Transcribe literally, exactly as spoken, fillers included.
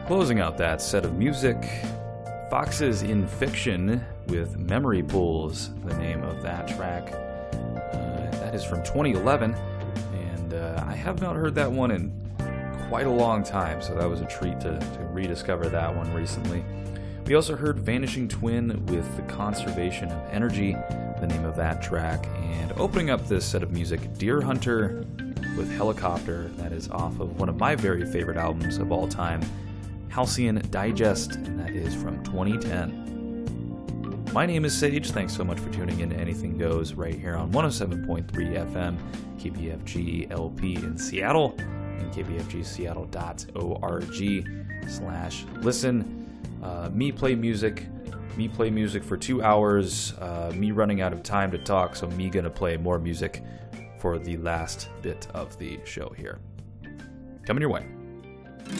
Closing out that set of music, Foxes in Fiction with Memory Pools, the name of that track. Uh, that is from twenty eleven, and uh, I have not heard that one in quite a long time, so that was a treat to, to rediscover that one recently. We also heard Vanishing Twin with The Conservation of Energy, the name of that track, and opening up this set of music, Deer Hunter with Helicopter, that is off of one of my very favorite albums of all time, Halcyon Digest, and that is from twenty ten. My name is Sage. Thanks so much for tuning in to Anything Goes right here on one oh seven point three F M, K B F G L P in Seattle, and k b f g seattle dot org slash listen. Uh, me play music, me play music for two hours, uh, me running out of time to talk, so me gonna play more music for the last bit of the show here. Coming your way.